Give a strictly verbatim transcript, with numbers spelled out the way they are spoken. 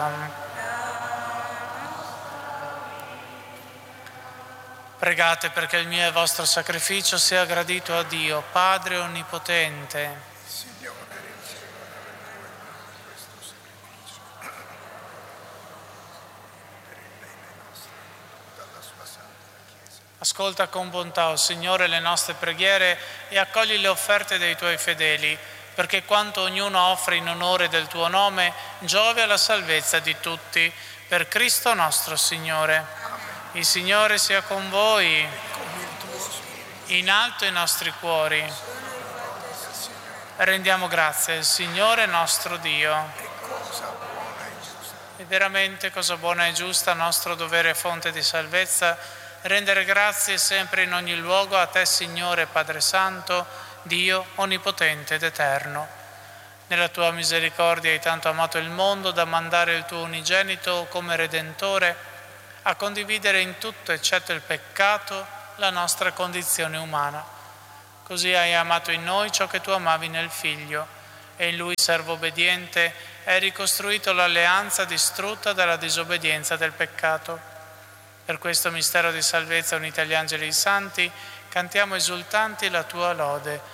Pregate perché il mio e vostro sacrificio sia gradito a Dio, Padre Onnipotente. Signore, riceva questo sacrificio per il bene nostro, dalla sua santa Chiesa. Ascolta con bontà, o Signore, le nostre preghiere e accogli le offerte dei Tuoi fedeli, perché quanto ognuno offre in onore del Tuo nome giovi alla salvezza di tutti. Per Cristo nostro Signore. Il Signore sia con voi. In alto i nostri cuori. Rendiamo grazie al Signore nostro Dio. E veramente cosa buona e giusta, nostro dovere e fonte di salvezza, rendere grazie sempre in ogni luogo a Te, Signore Padre Santo, Dio onnipotente ed eterno. Nella Tua misericordia hai tanto amato il mondo da mandare il Tuo unigenito come Redentore a condividere in tutto, eccetto il peccato, la nostra condizione umana. Così hai amato in noi ciò che Tu amavi nel Figlio, e in Lui, servo obbediente, hai ricostruito l'alleanza distrutta dalla disobbedienza del peccato. Per questo mistero di salvezza, uniti agli angeli e ai santi, cantiamo esultanti la Tua lode.